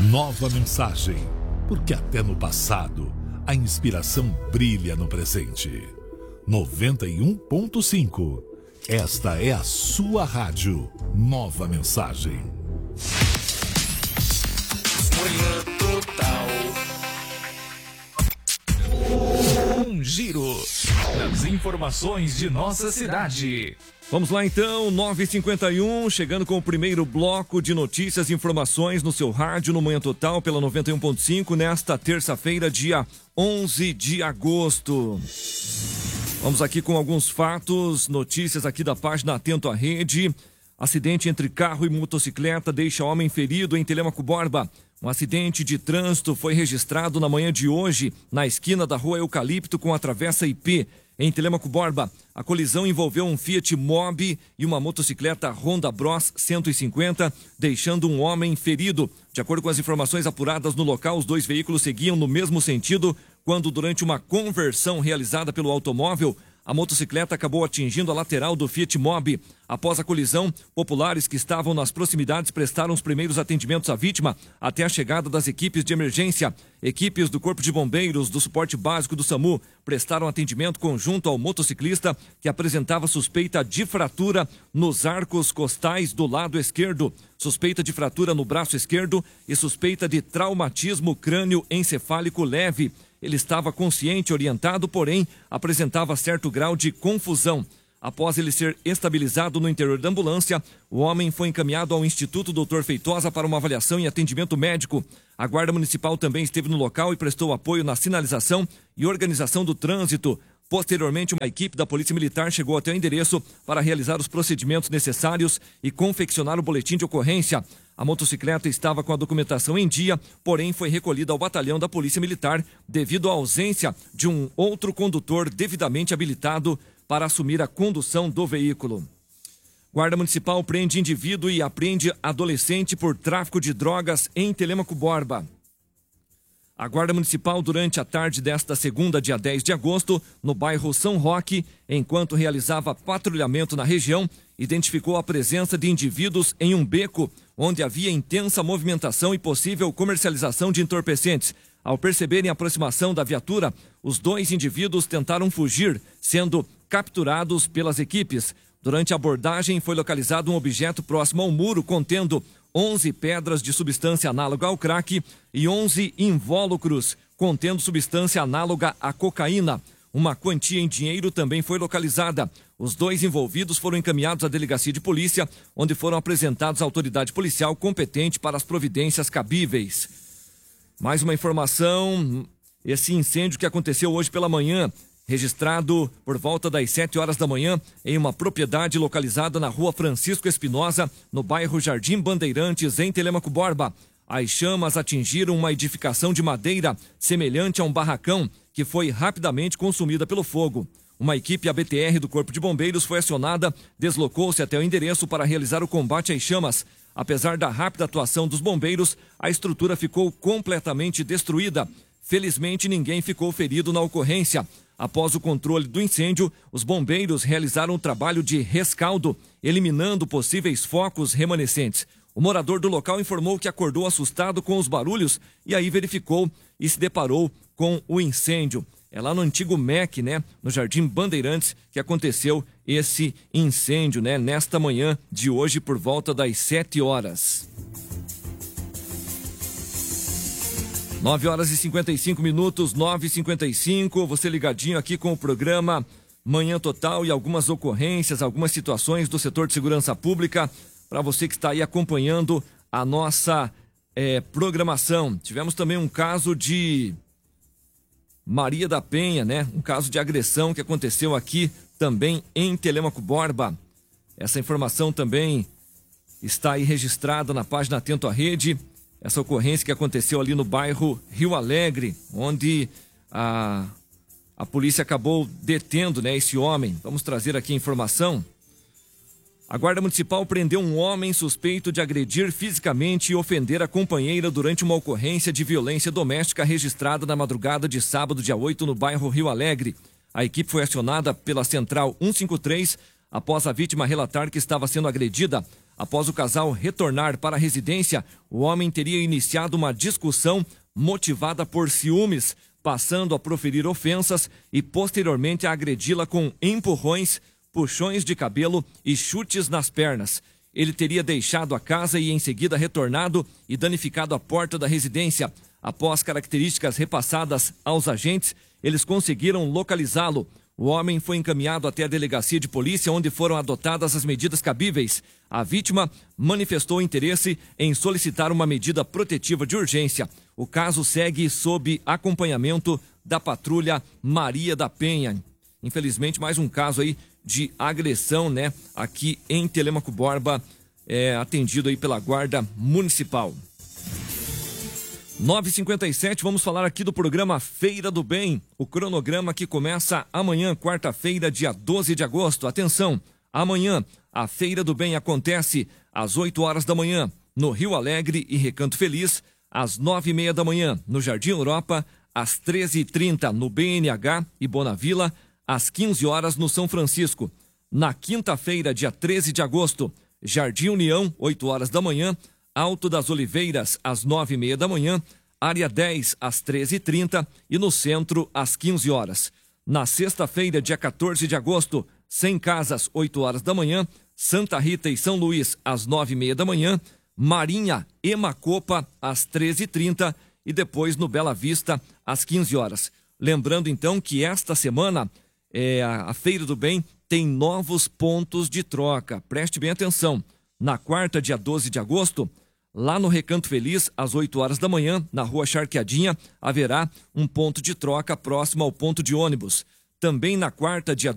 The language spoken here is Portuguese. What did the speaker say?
Nova Mensagem, porque até no passado a inspiração brilha no presente. 91.5. Esta é a sua rádio. Nova Mensagem. Manhã Total. Um giro nas informações de nossa cidade. Vamos lá então, 9h51, chegando com o primeiro bloco de notícias e informações no seu rádio, no Manhã Total, pela 91.5, nesta terça-feira, dia 11 de agosto. Vamos aqui com alguns fatos, notícias aqui da página Atento à Rede. Acidente entre carro e motocicleta deixa homem ferido em Telêmaco Borba. Um acidente de trânsito foi registrado na manhã de hoje, na esquina da rua Eucalipto com a travessa IP, em Telêmaco Borba. A colisão envolveu um Fiat Mobi e uma motocicleta Honda Bros 150, deixando um homem ferido. De acordo com as informações apuradas no local, os dois veículos seguiam no mesmo sentido quando, durante uma conversão realizada pelo automóvel, a motocicleta acabou atingindo a lateral do Fiat Mobi. Após a colisão, populares que estavam nas proximidades prestaram os primeiros atendimentos à vítima até a chegada das equipes de emergência. Equipes do Corpo de Bombeiros, do Suporte Básico do SAMU, prestaram atendimento conjunto ao motociclista que apresentava suspeita de fratura nos arcos costais do lado esquerdo, suspeita de fratura no braço esquerdo e suspeita de traumatismo crânioencefálico leve. Ele estava consciente, orientado, porém apresentava certo grau de confusão. Após ele ser estabilizado no interior da ambulância, o homem foi encaminhado ao Instituto Dr. Feitosa para uma avaliação e atendimento médico. A Guarda Municipal também esteve no local e prestou apoio na sinalização e organização do trânsito. Posteriormente, uma equipe da Polícia Militar chegou até o endereço para realizar os procedimentos necessários e confeccionar o boletim de ocorrência. A motocicleta estava com a documentação em dia, porém foi recolhida ao batalhão da Polícia Militar devido à ausência de um outro condutor devidamente habilitado para assumir a condução do veículo. Guarda Municipal prende indivíduo e apreende adolescente por tráfico de drogas em Telêmaco Borba. A Guarda Municipal, durante a tarde desta segunda, dia 10 de agosto, no bairro São Roque, enquanto realizava patrulhamento na região, identificou a presença de indivíduos em um beco, onde havia intensa movimentação e possível comercialização de entorpecentes. Ao perceberem a aproximação da viatura, os dois indivíduos tentaram fugir, sendo capturados pelas equipes. Durante a abordagem, foi localizado um objeto próximo ao muro contendo 11 pedras de substância análoga ao crack e 11 invólucros contendo substância análoga à cocaína. Uma quantia em dinheiro também foi localizada. Os dois envolvidos foram encaminhados à delegacia de polícia, onde foram apresentados à autoridade policial competente para as providências cabíveis. Mais uma informação, esse incêndio que aconteceu hoje pela manhã, registrado por volta das 7 horas da manhã em uma propriedade localizada na rua Francisco Espinosa, no bairro Jardim Bandeirantes, em Telêmaco Borba. As chamas atingiram uma edificação de madeira semelhante a um barracão, que foi rapidamente consumida pelo fogo. Uma equipe ABTR do Corpo de Bombeiros foi acionada, deslocou-se até o endereço para realizar o combate às chamas. Apesar da rápida atuação dos bombeiros, a estrutura ficou completamente destruída. Felizmente, ninguém ficou ferido na ocorrência. Após o controle do incêndio, os bombeiros realizaram um trabalho de rescaldo, eliminando possíveis focos remanescentes. O morador do local informou que acordou assustado com os barulhos e aí verificou e se deparou com o incêndio. É lá no antigo MEC, né, no Jardim Bandeirantes, que aconteceu esse incêndio, né, nesta manhã de hoje por volta das 7 horas. 9 horas e 55 minutos, 9h55, você ligadinho aqui com o programa Manhã Total e algumas ocorrências, algumas situações do setor de segurança pública, para você que está aí acompanhando a nossa programação. Tivemos também um caso de Maria da Penha, né? Um caso de agressão que aconteceu aqui também em Telêmaco Borba. Essa informação também está aí registrada na página Atento à Rede. Essa ocorrência que aconteceu ali no bairro Rio Alegre, onde a polícia acabou detendo, né, esse homem. Vamos trazer aqui a informação. A Guarda Municipal prendeu um homem suspeito de agredir fisicamente e ofender a companheira durante uma ocorrência de violência doméstica registrada na madrugada de sábado, dia 8, no bairro Rio Alegre. A equipe foi acionada pela Central 153 após a vítima relatar que estava sendo agredida. Após o casal retornar para a residência, o homem teria iniciado uma discussão motivada por ciúmes, passando a proferir ofensas e posteriormente a agredi-la com empurrões, puxões de cabelo e chutes nas pernas. Ele teria deixado a casa e em seguida retornado e danificado a porta da residência. Após características repassadas aos agentes, eles conseguiram localizá-lo. O homem foi encaminhado até a delegacia de polícia, onde foram adotadas as medidas cabíveis. A vítima manifestou interesse em solicitar uma medida protetiva de urgência. O caso segue sob acompanhamento da patrulha Maria da Penha. Infelizmente, mais um caso aí de agressão, né? Aqui em Telêmaco Borba, atendido aí pela Guarda Municipal. 9h57, vamos falar aqui do programa Feira do Bem, o cronograma que começa amanhã, quarta-feira, dia 12 de agosto. Atenção, amanhã a Feira do Bem acontece às 8 horas da manhã no Rio Alegre e Recanto Feliz, às 9h30 da manhã no Jardim Europa, às 13h30 no BNH e Bonavila, às 15 horas no São Francisco. Na quinta-feira, dia 13 de agosto, Jardim União, 8 horas da manhã, Alto das Oliveiras, às 9h30 da manhã, Área 10, às 13h30 e no centro, às 15 horas. Na sexta-feira, dia 14 de agosto, 100 Casas, 8 horas da manhã, Santa Rita e São Luís, às 9h30 da manhã, Marinha e Macopa, às 13h30 e depois no Bela Vista, às 15 horas. Lembrando, então, que esta semana a Feira do Bem tem novos pontos de troca. Preste bem atenção. Na quarta, dia 12 de agosto, lá no Recanto Feliz, às 8 horas da manhã, na Rua Charqueadinha, haverá um ponto de troca próximo ao ponto de ônibus. Também na quarta, dia